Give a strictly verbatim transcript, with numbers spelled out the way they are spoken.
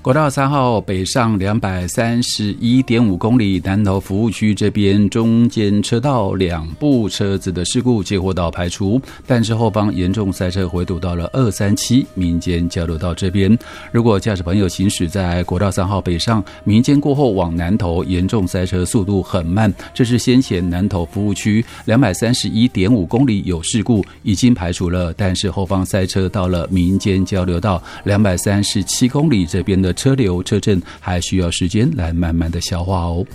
国道三号北上两百三十一点五公里，南投服务区这边中间车道两部车子的事故接获到排除，但是后方严重塞车回堵到了二三七民间交流道这边。如果驾驶朋友行驶在国道三号北上民间过后往南投，严重塞车速度很慢，这是先前南投服务区两百三十一点五公里有事故已经排除了，但是后方塞车到了民间交流道两百三十七公里这边的车流车阵还需要时间来慢慢的消化哦。